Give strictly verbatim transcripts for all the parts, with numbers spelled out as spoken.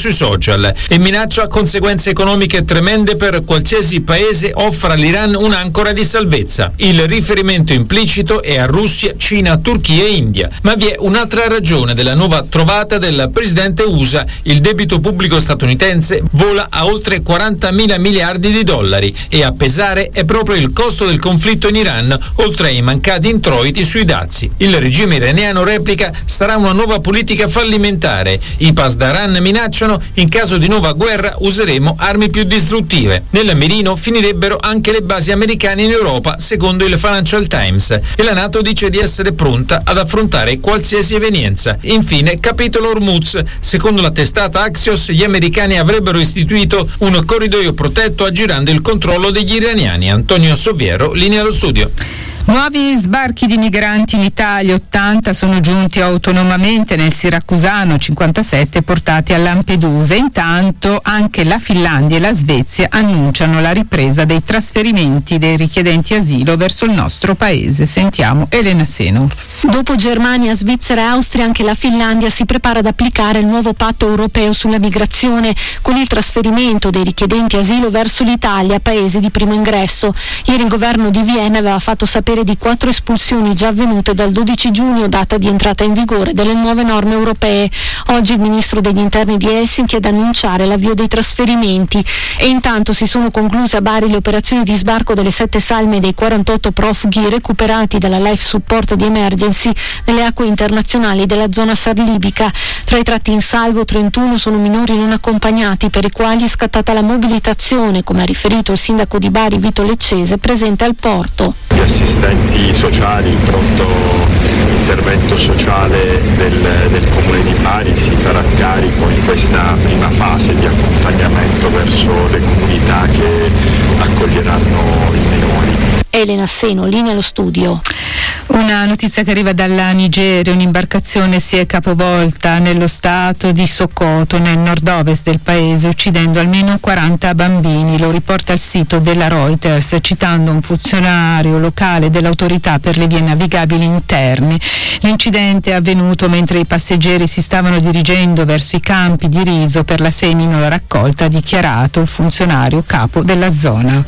sui social e minaccia conseguenze economiche tremende per qualsiasi paese offra all'Iran un'ancora di salvezza. Il riferimento implicito è a Russia, Cina, Turchia e India. Ma vi è un'altra ragione della nuova trovata del presidente U S A. Il debito pubblico statunitense vola a oltre quarantamila miliardi di dollari e a pesare è proprio il costo del conflitto in Iran, oltre ai mancati introiti sui dazi. Il regime iraniano replica: sarà una nuova politica fallimentare. I Pasdaran minacciano: in caso di nuova guerra useremo armi più distruttive. Nel mirino finirebbero anche le basi americane in Europa, secondo il Financial Times, e la NATO dice di essere pronta ad affrontare qualsiasi evenienza. Infine, capitolo Hormuz. Secondo la testata Axios, gli americani avrebbero istituito un corridoio protetto aggirando il controllo degli iraniani. Antonio Soviero, linea allo studio. Nuovi sbarchi di migranti in Italia, ottanta sono giunti autonomamente nel siracusano, cinquantasette portati a Lampedusa. Intanto anche la Finlandia e la Svezia annunciano la ripresa dei trasferimenti dei richiedenti asilo verso il nostro paese. Sentiamo Elena Seno. Dopo Germania, Svizzera e Austria, anche la Finlandia si prepara ad applicare il nuovo patto europeo sulla migrazione con il trasferimento dei richiedenti asilo verso l'Italia, paese di primo ingresso. Ieri il governo di Vienna aveva fatto sapere di quattro espulsioni già avvenute dal dodici giugno, data di entrata in vigore delle nuove norme europee. Oggi il ministro degli interni di Helsinki è ad annunciare l'avvio dei trasferimenti e intanto si sono concluse a Bari le operazioni di sbarco delle sette salme e dei quarantotto profughi recuperati dalla Life Support di Emergency nelle acque internazionali della zona sarlibica. Tra i tratti in salvo, trentuno sono minori non accompagnati per i quali è scattata la mobilitazione, come ha riferito il sindaco di Bari Vito Leccese, presente al porto. Gli assistenti sociali, il pronto intervento sociale del, del Comune di Bari si farà carico in questa prima fase di accompagnamento verso le comunità che accoglieranno i minori. Elena Seno, linea allo studio. Una notizia che arriva dalla Nigeria: un'imbarcazione si è capovolta nello stato di Sokoto, nel nord-ovest del paese, uccidendo almeno quaranta bambini. Lo riporta il sito della Reuters, citando un funzionario locale dell'autorità per le vie navigabili interne. L'incidente è avvenuto mentre i passeggeri si stavano dirigendo verso i campi di riso per la seminola raccolta, ha dichiarato il funzionario capo della zona.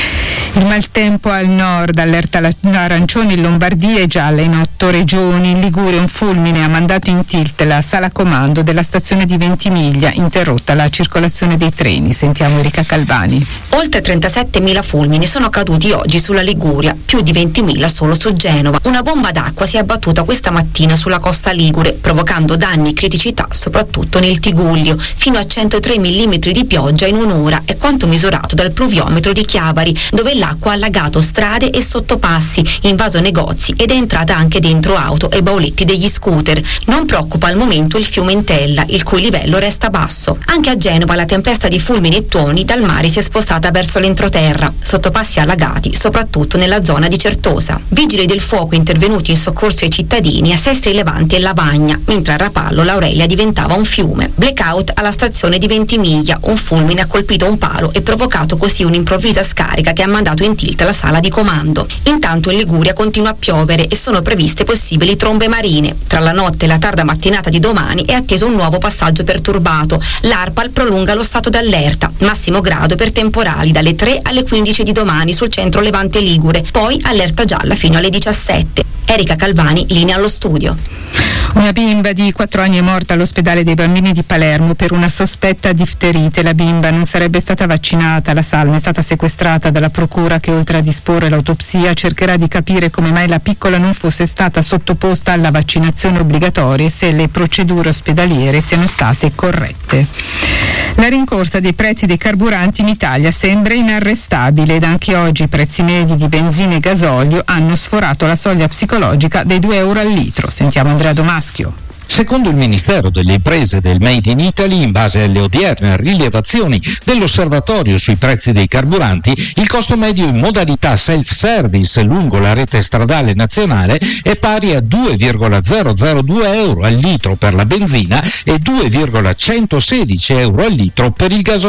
Il maltempo al nord, allerta arancione in Lombardia e gialla in otto regioni. In Liguria un fulmine ha mandato in tilt la sala comando della stazione di Ventimiglia, interrotta la circolazione dei treni. Sentiamo Erika Calvani. Oltre trentasettemila fulmini sono caduti oggi sulla Liguria, più di ventimila solo su Genova. Una bomba d'acqua si è abbattuta questa mattina sulla costa ligure, provocando danni e criticità soprattutto nel Tigullio. Fino a centotré millimetri di pioggia in un'ora è quanto misurato dal pluviometro di Chiavari, dove l'acqua ha allagato strade e sottopassi, invaso negozi ed è entrata anche dentro auto e bauletti degli scooter. Non preoccupa al momento il fiume Entella, il cui livello resta basso. Anche a Genova la tempesta di fulmini e tuoni dal mare si è spostata verso l'entroterra, sottopassi allagati soprattutto nella zona di Certosa. Vigili del fuoco intervenuti in soccorso ai cittadini a Sestri Levanti e Lavagna, mentre a Rapallo l'Aurelia diventava un fiume. Blackout alla stazione di Ventimiglia, un fulmine ha colpito un palo e provocato così un'improvvisa scarica che ha mandato in tilt la sala di comando. Intanto in Liguria continua a piovere e sono previste possibili trombe marine. Tra la notte e la tarda mattinata di domani è atteso un nuovo passaggio perturbato. L'ARPAL prolunga lo stato d'allerta, massimo grado per temporali dalle tre alle quindici di domani sul centro Levante Ligure, poi allerta gialla fino alle diciassette. Erika Calvani, linea allo studio. Una bimba di quattro anni è morta all'ospedale dei bambini di Palermo per una sospetta difterite. La bimba non sarebbe stata vaccinata. La salma è stata sequestrata dalla procura, che oltre a disporre l'autopsia cercherà di capire come mai la piccola non fosse stata sottoposta alla vaccinazione obbligatoria e se le procedure ospedaliere siano state corrette. La rincorsa dei prezzi dei carburanti in Italia sembra inarrestabile ed anche oggi i prezzi medi di benzina e gasolio hanno sforato la soglia psicologica dei due euro al litro. Sentiamo Andrea Domaschio. Secondo il Ministero delle Imprese del Made in Italy, in base alle odierne rilevazioni dell'osservatorio sui prezzi dei carburanti, il costo medio in modalità self-service lungo la rete stradale nazionale è pari a due virgola zero zero due euro al litro per la benzina e due virgola centosedici euro al litro per il gasolio.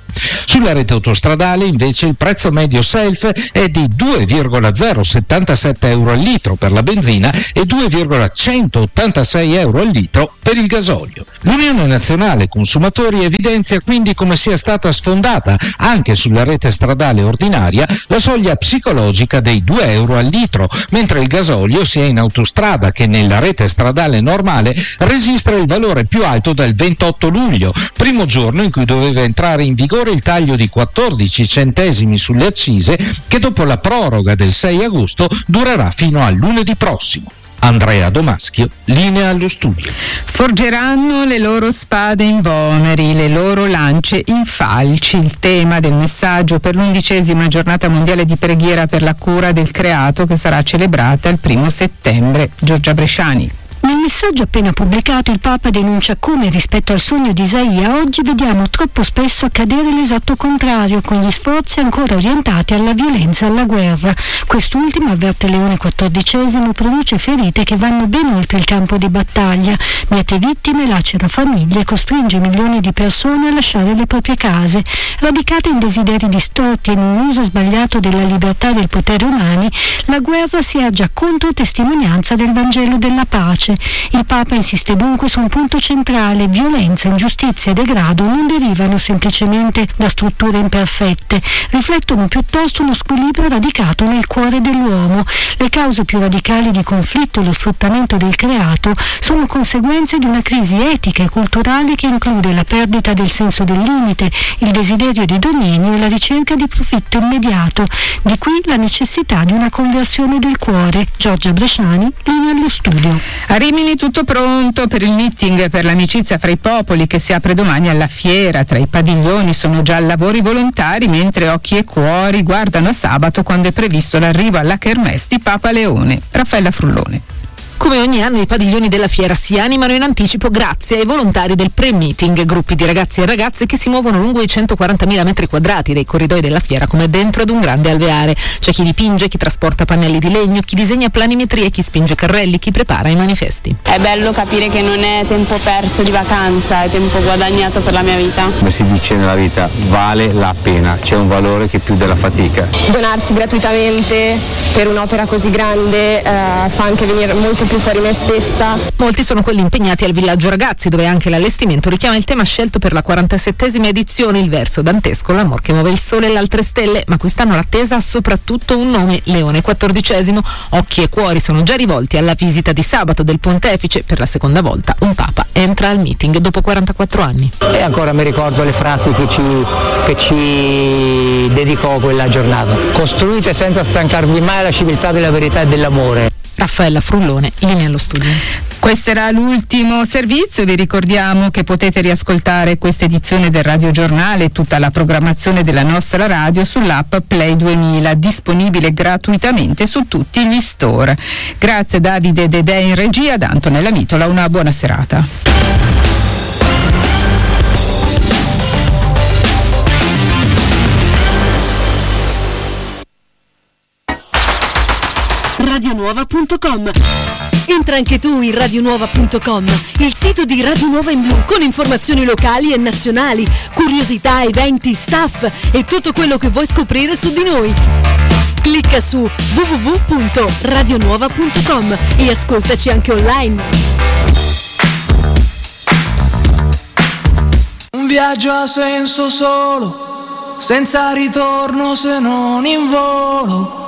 Sulla rete autostradale invece il prezzo medio self è di due virgola zero settantasette euro al litro per la benzina e due virgola centottantasei euro al litro per il gasolio. L'Unione Nazionale Consumatori evidenzia quindi come sia stata sfondata anche sulla rete stradale ordinaria la soglia psicologica dei due euro al litro, mentre il gasolio sia in autostrada che nella rete stradale normale registra il valore più alto dal ventotto luglio, primo giorno in cui doveva entrare in vigore il taglio di quattordici centesimi sulle accise che dopo la proroga del sei agosto durerà fino a lunedì prossimo. Andrea Domaschio, linea allo studio. Forgeranno le loro spade in voneri, le loro lance in falci. Il tema del messaggio per l'undicesima giornata mondiale di preghiera per la cura del creato che sarà celebrata il primo settembre. Giorgia Bresciani. Nel messaggio appena pubblicato il Papa denuncia come rispetto al sogno di Isaia oggi vediamo troppo spesso accadere l'esatto contrario, con gli sforzi ancora orientati alla violenza e alla guerra. Quest'ultimo, avverte Leone quattordicesimo, produce ferite che vanno ben oltre il campo di battaglia, miete vittime, lacera famiglie, costringe milioni di persone a lasciare le proprie case. Radicata in desideri distorti e in un uso sbagliato della libertà e del potere umani, la guerra si aggia contro testimonianza del Vangelo della pace. Il Papa insiste dunque su un punto centrale: violenza, ingiustizia e degrado non derivano semplicemente da strutture imperfette, riflettono piuttosto uno squilibrio radicato nel cuore dell'uomo. Le cause più radicali di conflitto e lo sfruttamento del creato sono conseguenze di una crisi etica e culturale che include la perdita del senso del limite, il desiderio di dominio e la ricerca di profitto immediato. Di qui la necessità di una conversione del cuore. Giorgia Bresciani, linea allo studio. A Rimini tutto pronto per il meeting per l'amicizia fra i popoli che si apre domani alla fiera. Tra i padiglioni sono già lavori volontari, mentre occhi e cuori guardano a sabato, quando è previsto l'arrivo alla Kermesse di Papa Leone. Raffaella Frullone. Come ogni anno i padiglioni della fiera si animano in anticipo grazie ai volontari del pre-meeting, gruppi di ragazzi e ragazze che si muovono lungo i centoquarantamila metri quadrati dei corridoi della fiera come dentro ad un grande alveare. C'è chi dipinge, chi trasporta pannelli di legno, chi disegna planimetrie, chi spinge carrelli, chi prepara i manifesti. È bello capire che non è tempo perso di vacanza, è tempo guadagnato per la mia vita. Come si dice nella vita, vale la pena, c'è un valore che più della fatica. Donarsi gratuitamente per un'opera così grande eh, fa anche venire molto più fuori me stessa. Molti sono quelli impegnati al villaggio ragazzi, dove anche l'allestimento richiama il tema scelto per la quarantasettesima edizione, il verso dantesco, l'amor che muove il sole e le altre stelle, ma quest'anno l'attesa ha soprattutto un nome: Leone quattordicesimo. Occhi e cuori sono già rivolti alla visita di sabato del pontefice. Per la seconda volta un papa entra al meeting dopo quarantaquattro anni. E ancora mi ricordo le frasi che ci, che ci dedicò quella giornata: costruite senza stancarvi mai la civiltà della verità e dell'amore. Raffaella Frullone, linea allo studio. Questo era l'ultimo servizio. Vi ricordiamo che potete riascoltare questa edizione del Radio Giornale e tutta la programmazione della nostra radio sull'app Play duemila, disponibile gratuitamente su tutti gli store. Grazie a Davide Dedè in regia, da Antonella Mitola, una buona serata. radionuova punto com. Entra anche tu in radionuova punto com, il sito di Radio Nuova in Blu, con informazioni locali e nazionali, curiosità, eventi, staff e tutto quello che vuoi scoprire su di noi. Clicca su w w w punto radionuova punto com e ascoltaci anche online. Un viaggio ha senso solo, senza ritorno se non in volo.